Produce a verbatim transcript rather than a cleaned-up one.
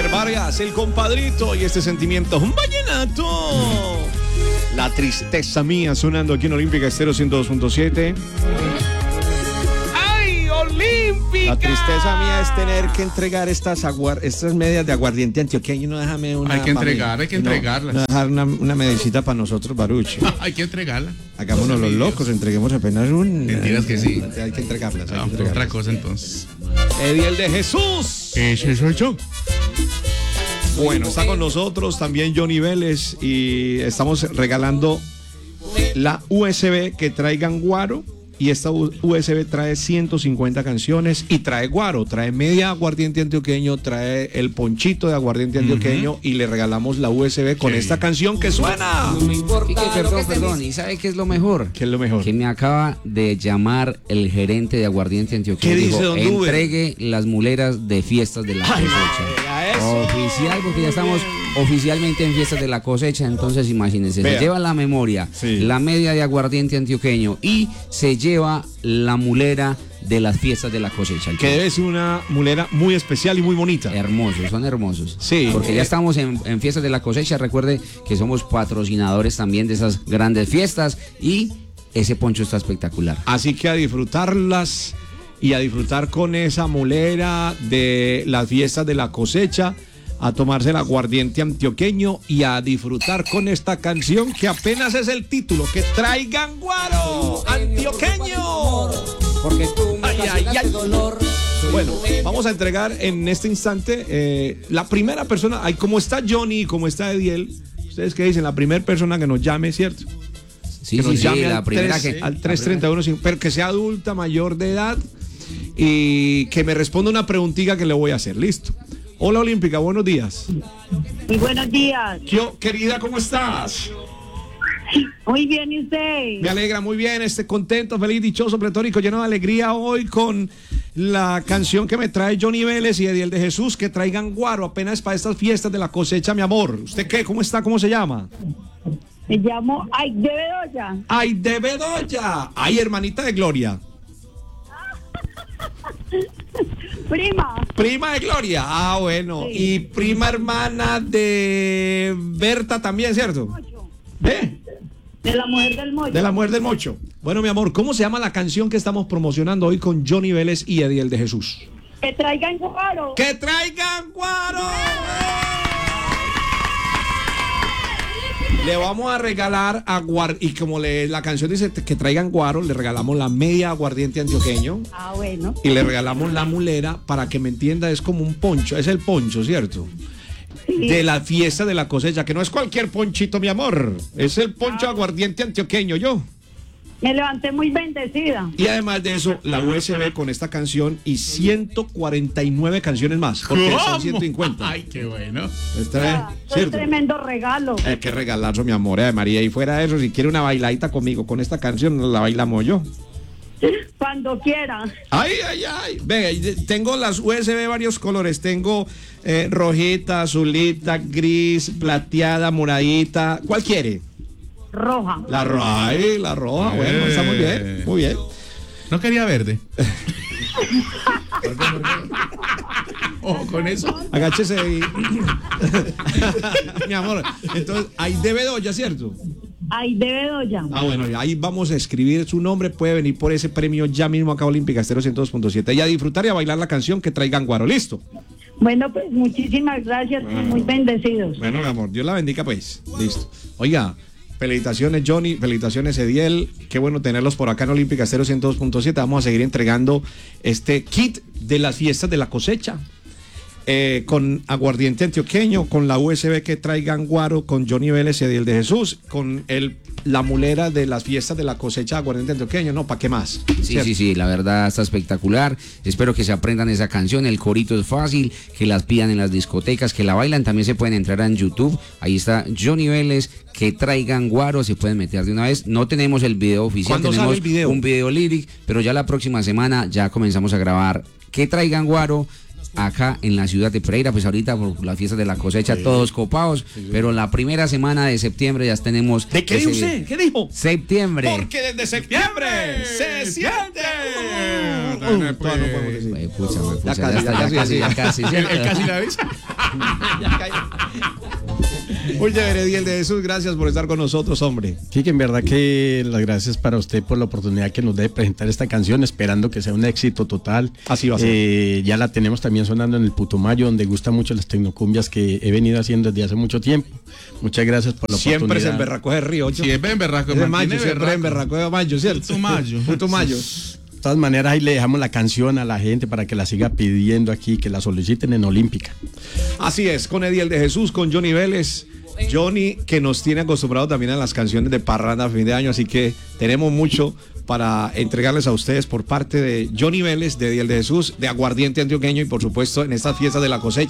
Vargas, el compadrito y este sentimiento, un vallenato. La tristeza mía sonando aquí en Olímpica Estéreo ciento dos punto siete. ¡Ay, Olímpica! La tristeza mía es tener que entregar estas, aguar estas medias de aguardiente antioqueño. No déjame una. Hay que entregar, mami, hay que no, entregarlas. No dejar una, una medicita para nosotros, Baruch. Hay que entregarla. Hagámonos los locos, entreguemos apenas un. Mentiras que sí. Hay que entregarlas. Hay No, que entregarlas. otra cosa entonces. Ediel de Jesús. Ese soy yo. Bueno, está con nosotros también Johnny Vélez y estamos regalando la U S B que traigan guaro. Y esta U S B trae ciento cincuenta canciones y trae guaro, trae media aguardiente antioqueño, trae el ponchito de aguardiente antioqueño, uh-huh. Y le regalamos la U S B con esta canción que suena. No me importa. Quique, perdón, perdón. ¿Y sabe qué es lo mejor? ¿Qué es lo mejor? Que me acaba de llamar el gerente de aguardiente antioqueño. ¿Qué dice, don Dube? Entregue las muleras de fiestas de la Ay, cosecha. eso. Oficial, porque ya estamos oficialmente en fiestas de la cosecha, entonces imagínense, Vea. se lleva la memoria, Sí. la media de aguardiente antioqueño y se lleva la mulera de las fiestas de la cosecha. Que debe ser una mulera muy especial y muy bonita. Hermosos, son hermosos. Sí. Porque ya estamos en, en fiestas de la cosecha. Recuerde que somos patrocinadores también de esas grandes fiestas y ese poncho está espectacular. Así que a disfrutarlas y a disfrutar con esa mulera de las fiestas de la cosecha, a tomarse el aguardiente antioqueño y a disfrutar con esta canción que apenas es el título, que traigan guaro antioqueño. Porque tú me Ay, ay, ay. dolor. Bueno, vamos a entregar en este instante eh, la primera persona, ay, como está Johnny y como está Ediel, ustedes qué dicen, la primera persona que nos llame, ¿cierto? Sí, Que sí, nos sí, llame la al, primera tres, que... al tres treinta y uno, pero que sea adulta, mayor de edad y que me responda una preguntita que le voy a hacer, listo. Hola Olímpica, buenos días. Muy buenos días. Yo, querida, ¿cómo estás? Muy bien, ¿y usted? Me alegra muy bien, este contento, feliz, dichoso, pletórico, lleno de alegría hoy con la canción que me trae Johnny Vélez y Ediel de Jesús, que traigan guaro apenas para estas fiestas de la cosecha, mi amor. ¿Usted qué? ¿Cómo está? ¿Cómo se llama? Me llamo Ay de Bedoya. ¡Ay, de Bedoya! ¡Ay, hermanita de Gloria! Prima. Prima de Gloria. Ah, bueno. Sí. Y prima hermana de Berta también, ¿cierto? ¿De? De la mujer del mollo. De la mujer del mocho. Bueno, mi amor, ¿cómo se llama la canción que estamos promocionando hoy con Johnny Vélez y Ediel de Jesús? Que traigan guaro. ¡Que traigan guaro! Le vamos a regalar aguar y como le, la canción dice que traigan guaro, le regalamos la media aguardiente antioqueño Ah, bueno. y le regalamos la mulera, para que me entienda, es como un poncho, es el poncho, ¿cierto? Sí. De la fiesta de la cosecha, que no es cualquier ponchito, mi amor, es el poncho aguardiente antioqueño, yo. Me levanté muy bendecida. Y además de eso, la U S B con esta canción y ciento cuarenta y nueve canciones más, porque son ciento cincuenta. Ay, qué bueno. Está, Ah, fue ¿cierto? tremendo regalo. Hay que regalarlo, mi amor, eh, María. Y fuera de eso, si quiere una bailadita conmigo con esta canción, la bailamos yo. Cuando quiera. Ay, ay, ay. Ve, tengo las U S B varios colores. Tengo eh, rojita, azulita, gris, plateada, moradita. ¿Cuál quiere? Roja. La roja. Ay, la roja. Bueno, está muy bien. Muy bien. No quería verde. Ojo con eso. Agáchese y... mi amor, entonces, ahí de Bedoya, ¿cierto? Ay de Bedoya. Ah, bueno, ahí vamos a escribir su nombre. Puede venir por ese premio ya mismo acá a Olímpica Estéreo ciento dos punto siete y a disfrutar y a bailar la canción que traigan guaro. ¿Listo? Bueno, pues muchísimas gracias. Bueno. Muy bendecidos. Bueno, mi amor, Dios la bendiga, pues. Listo. Oiga, felicitaciones, Johnny. Felicitaciones, Ediel. Qué bueno tenerlos por acá en Olímpica Estéreo ciento dos punto siete. Vamos a seguir entregando este kit de las fiestas de la cosecha. Eh, con aguardiente antioqueño, con la U S B que traigan guaro, con Johnny Vélez y Ediel de Jesús, con el, la mulera de las fiestas de la cosecha de aguardiente antioqueño, ¿no? ¿Para qué más? Sí, ¿Cierto? sí, sí, la verdad está espectacular. Espero que se aprendan esa canción, el corito es fácil, que las pidan en las discotecas, que la bailan. También se pueden entrar en YouTube, ahí está Johnny Vélez, que traigan guaro, se pueden meter de una vez. No tenemos el video oficial, ¿Cuándo tenemos sale el video? un video lyric, pero ya la próxima semana ya comenzamos a grabar que traigan guaro acá en la ciudad de Pereira. Pues ahorita por las fiestas de la cosecha, sí, todos copados, sí, sí. Pero la primera semana de septiembre ya tenemos... ¿De qué dijo usted? ¿Qué dijo? Septiembre. Porque desde septiembre se siente. No, no, no, no, no, no, no, no, no, no, no, no, no, Pucha, pucha, ya casi, ya, está, ya, ya casi, ya casi, ¿El, el casi la vez? Muy chévere, Ediel de Jesús, gracias por estar con nosotros, hombre. Sí, que en verdad que las gracias para usted por la oportunidad que nos dé de presentar esta canción, esperando que sea un éxito total. Así va a ser. Eh, ya la tenemos también sonando en el Putumayo, donde gustan mucho las tecnocumbias que he venido haciendo desde hace mucho tiempo. Muchas gracias por la Siempre oportunidad. se emberracó de Río. Siempre en berraco. Es de mantiene mayo, siempre berraco. en berraco de mayo, ¿cierto? Putumayo. Putumayo. De todas maneras, ahí le dejamos la canción a la gente para que la siga pidiendo aquí, que la soliciten en Olímpica. Así es, con Ediel de Jesús, con Johnny Vélez. Johnny, que nos tiene acostumbrado también a las canciones de parranda a fin de año, así que tenemos mucho para entregarles a ustedes por parte de Johnny Vélez, de Ediel de Jesús, de Aguardiente Antioqueño y por supuesto en estas fiestas de la cosecha.